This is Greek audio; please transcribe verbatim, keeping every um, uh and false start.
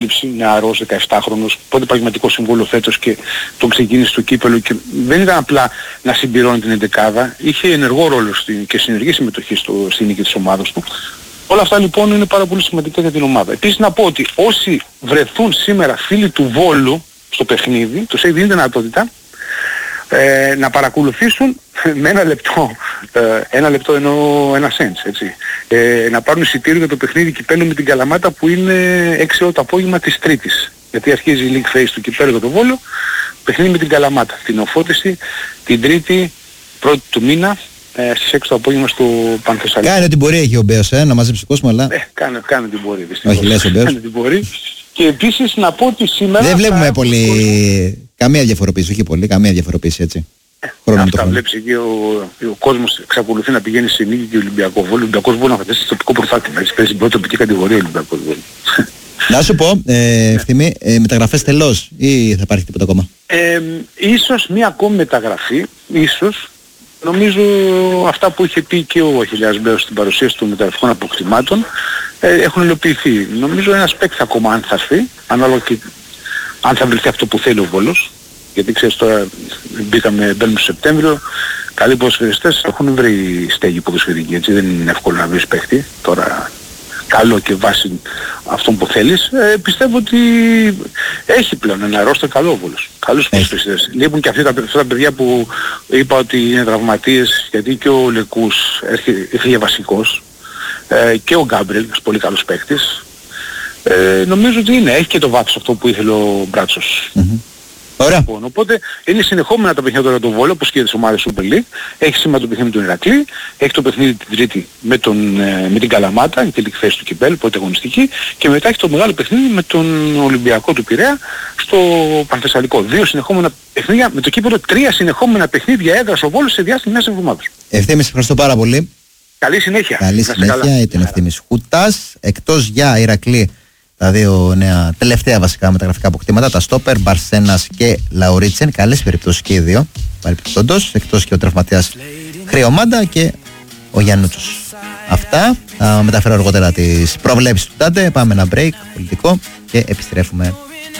ανακάμψει, νεαρός, δεκαεπτάχρονος, πρώτο επαγγελματικό συμβόλαιο φέτος και τον ξεκίνησε στο κύπελλο και δεν ήταν απλά να συμπληρώνει την εντεκάδα, είχε ενεργό ρόλο στην, και συνεργή συμμετοχή στο, στην νίκη της ομάδας του. Όλα αυτά λοιπόν είναι πάρα πολύ σημαντικά για την ομάδα. Επίσης να πω ότι όσοι βρεθούν σήμερα φίλοι του Βόλου στο παιχνίδι, τους έχει δίνει δυνατότητα ε, να παρακολουθήσουν με ένα λεπτό, ε, ένα λεπτό εννοώ ένα σέντς, έτσι, ε, να πάρουν εισιτήριο για το παιχνίδι κυπέλλου με την Καλαμάτα που είναι έξι ώρα το απόγευμα της Τρίτης. Γιατί αρχίζει η League Phase του κυπέλλου για το Βόλο, παιχνίδι με την Καλαμάτα. Την Οφώτιση, την Τρίτη, πρώτη του μήνα, ε, στις έξι το απόγευμα στο Πανθεσσαλικό. Κάνε ό,τι μπορεί έχει ο Μπέος, ε, να μαζέψει κόσμο, αλλά... Ε, κάνε, κάνε την μπορεί, δυστυχώς. Όχι, λες ο Μπέος. Κάνε την μπορεί. Και επίσης να πω ότι σήμερα... Δεν βλέπουμε πολύ... Κόσμο... Καμία διαφοροποίηση, όχι πολύ, καμία διαφοροποίηση, έτσι. Χρόνο αυτά βλέπεις εκεί ο, ο κόσμος εξακολουθεί να πηγαίνει σε νίκη και Ολυμπιακό Βόλο. Ο Ολυμπιακός Βόλο να φανταστεί στο τοπικό πρωτάθλημα. Έτσι παίζει στην πρώτη τοπική κατηγορία ο Ολυμπιακός Βόλο. Να σου πω, ε, Ευθύμη, ε, μεταγραφές τελώς ή θα υπάρχει τίποτα ακόμα? Ε, ίσως μία ακόμη μεταγραφή, ίσως. Νομίζω αυτά που είχε πει και ο Αχιλλέας Μπέος στην παρουσίαση των μεταγραφικών αποκτημάτων ε, έχουν υλοποιηθεί. Νομίζω ένας παίκτης ακόμα αν θα έρθει, ανάλογα και αν θα βρεθεί αυτό που θέλει ο Βόλος. Γιατί ξέρεις τώρα μπήκαμε, μπαίνουμε στο Σεπτέμβριο, καλοί ποδοσφαιριστές έχουν βρει στέγη ποδοσφαιρική, έτσι δεν είναι εύκολο να βρεις παίχτη τώρα καλό και βάσει αυτόν που θέλεις. Ε, πιστεύω ότι έχει πλέον ένα ρόστερ καλό ο Βόλος, καλούς ποδοσφαιριστές. Λείπουν και αυτοί τα, αυτά τα παιδιά που είπα ότι είναι τραυματίες, γιατί και ο Λεκούς έφυγε βασικός ε, και ο Γκάμπριελ, ένας πολύ καλός παίχτης. Ε, νομίζω ότι είναι, έχει και το βάθος αυτό που ήθελε ο Μπράτσος. Mm-hmm. Ωραία. Λοιπόν, οπότε είναι συνεχόμενα τα παιχνίδια τώρα του Βόλου, όπως και τις ομάδες Super League. Έχει σήμερα το παιχνίδι με τον Ηρακλή, έχει το παιχνίδι την Τρίτη με, τον, με την Καλαμάτα, η τελική θέση του κυπέλλου, πρώτη αγωνιστική, και μετά έχει το μεγάλο παιχνίδι με τον Ολυμπιακό του Πειραιά στο Πανθεσσαλικό. Δύο συνεχόμενα παιχνίδια, με το κύπελλο τρία συνεχόμενα παιχνίδια έδρασε ο Βόλος σε διάστημα μιας εβδομάδας. Ευθύμη, ευχαριστώ πάρα πολύ. Καλή συνέχεια. Καλή συνέχεια, ήταν Ευθύμης Χούτας. Εκτός για Ηρακλή, τα δύο νέα τελευταία βασικά μεταγραφικά αποκτήματα, τα στόπερ, Μπαρσένας και Λαουρίτσεν. Καλές περιπτώσεις και οι δύο, παρεπιπτόντως, εκτός και ο τραυματίας Χρειομάντα και ο Γιαννούτσος. Αυτά, θα μεταφέρω αργότερα τις προβλέψεις του Τάντε. Πάμε ένα break πολιτικό και επιστρέφουμε.